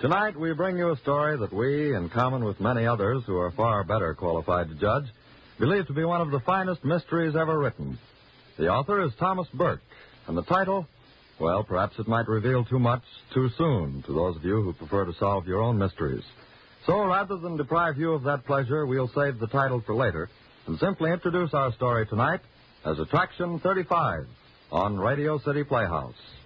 Tonight we bring you a story that we, in common with many others who are far better qualified to judge, believe to be one of the finest mysteries ever written. The author is Thomas Burke, and the title, well, perhaps it might reveal too much too soon to those of you who prefer to solve your own mysteries. So rather than deprive you of that pleasure, we'll save the title for later and simply introduce our story tonight as Attraction 35 on Radio City Playhouse.